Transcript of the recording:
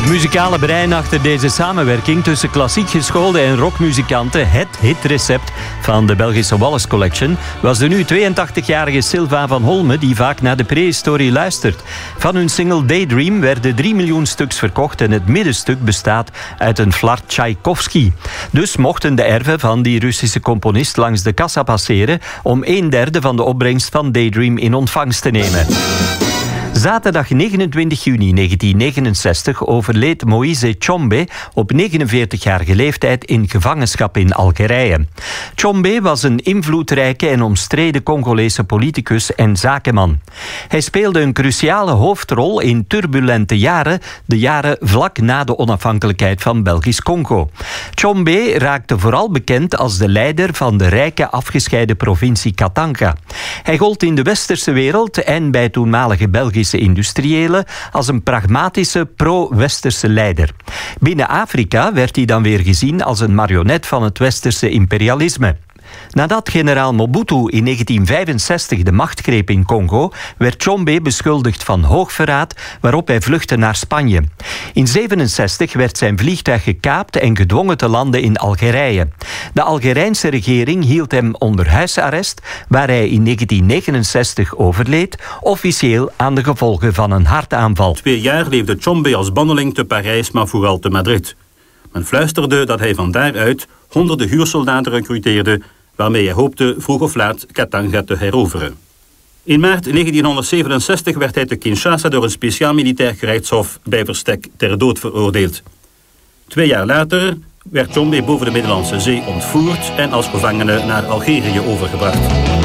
Het muzikale brein achter deze samenwerking tussen klassiek geschoolde en rockmuzikanten, het hitrecept van de Belgische Wallace Collection, was de nu 82-jarige Sylvain van Holme, die vaak naar de prehistorie luistert. Van hun single Daydream werden 3 miljoen stuks verkocht en het middenstuk bestaat uit een flart Tchaikovsky. Dus mochten de erven van die Russische componist langs de kassa passeren om 1/3 van de opbrengst van Daydream in ontvangst te nemen. Zaterdag 29 juni 1969 overleed Moïse Tshombe op 49-jarige leeftijd in gevangenschap in Algerije. Tshombe was een invloedrijke en omstreden Congolese politicus en zakenman. Hij speelde een cruciale hoofdrol in turbulente jaren, de jaren vlak na de onafhankelijkheid van Belgisch Congo. Tshombe raakte vooral bekend als de leider van de rijke afgescheiden provincie Katanga. Hij gold in de westerse wereld en bij toenmalige Belgische industriëlen als een pragmatische pro-westerse leider. Binnen Afrika werd hij dan weer gezien als een marionet van het westerse imperialisme. Nadat generaal Mobutu in 1965 de macht greep in Congo, werd Tshombe beschuldigd van hoogverraad, waarop hij vluchtte naar Spanje. In 1967 werd zijn vliegtuig gekaapt en gedwongen te landen in Algerije. De Algerijnse regering hield hem onder huisarrest, waar hij in 1969 overleed, officieel aan de gevolgen van een hartaanval. 2 jaar leefde Tshombe als banneling te Parijs, maar vooral te Madrid. Men fluisterde dat hij van daaruit honderden huursoldaten recruteerde, waarmee hij hoopte vroeg of laat Katanga te heroveren. In maart 1967 werd hij te Kinshasa door een speciaal militair gerechtshof bij verstek ter dood veroordeeld. 2 jaar later werd Tshombe boven de Middellandse Zee ontvoerd en als gevangene naar Algerië overgebracht.